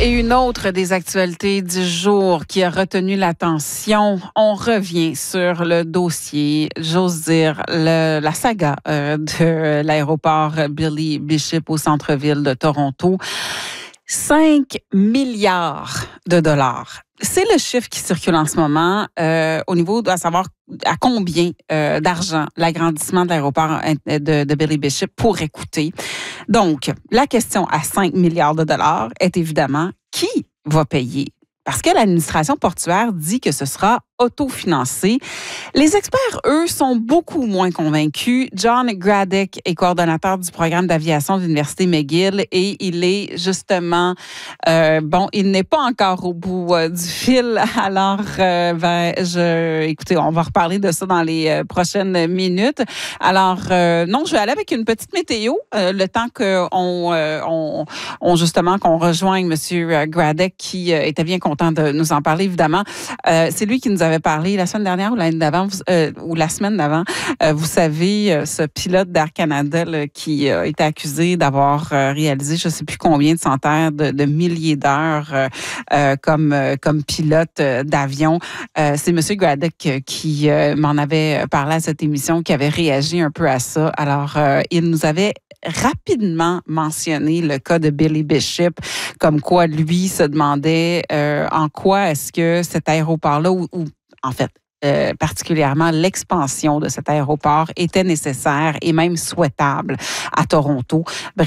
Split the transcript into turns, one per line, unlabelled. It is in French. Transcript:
Et une autre des actualités du jour qui a retenu l'attention, on revient sur le dossier, j'ose dire, la saga de l'aéroport Billy Bishop au centre-ville de Toronto. 5 milliards de dollars. C'est le chiffre qui circule en ce moment au niveau de savoir à combien d'argent l'agrandissement de l'aéroport de Billy Bishop pourrait coûter. Donc, la question à 5 milliards de dollars est évidemment qui va payer? Parce que l'administration portuaire dit que ce sera autofinancé. Les experts, eux, sont beaucoup moins convaincus. John Graddick est coordonnateur du programme d'aviation de l'Université McGill et il est justement, il n'est pas encore au bout du fil. Alors, écoutez, on va reparler de ça dans les prochaines minutes. Alors, non, je vais aller avec une petite météo, le temps qu'on rejoigne M. Graddick qui était bien content de nous en parler, évidemment. C'est lui qui nous avait parlé la semaine dernière ou l'année d'avant, ou la semaine d'avant. Vous savez, ce pilote d'Air Canada là, qui a été accusé d'avoir réalisé je ne sais plus combien de centaines de milliers d'heures comme pilote d'avion. C'est M. Graddick qui m'en avait parlé à cette émission, qui avait réagi un peu à ça. Alors, il nous avait rapidement mentionné le cas de Billy Bishop, comme quoi lui se demandait en quoi est-ce que cet aéroport-là, ou en fait, particulièrement l'expansion de cet aéroport était nécessaire et même souhaitable à Toronto. Bref,